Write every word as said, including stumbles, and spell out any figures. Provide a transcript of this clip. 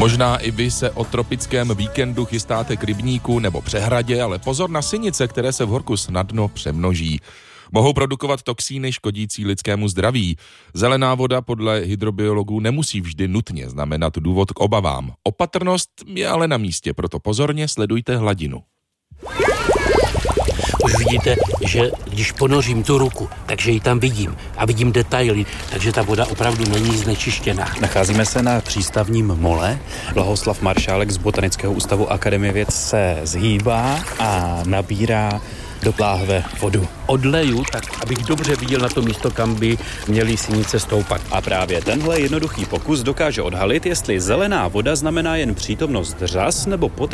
Možná i vy se o tropickém víkendu chystáte k rybníku nebo přehradě, ale pozor na sinice, které se v horku snadno přemnoží. Mohou produkovat toxíny škodící lidskému zdraví. Zelená voda podle hydrobiologů nemusí vždy nutně znamenat důvod k obavám. Opatrnost je ale na místě, proto pozorně sledujte hladinu. Už vidíte, že když ponořím tu ruku, takže ji tam vidím a vidím detaily, takže ta voda opravdu není znečištěná. Nacházíme se na přístavním mole. Blahoslav Maršálek z Botanického ústavu Akademie věd se zhýbá a nabírá do láhve vodu. Odleju, tak abych dobře viděl na to místo, kam by měly sinice stoupat. A právě tenhle jednoduchý pokus dokáže odhalit, jestli zelená voda znamená jen přítomnost řas nebo potenciální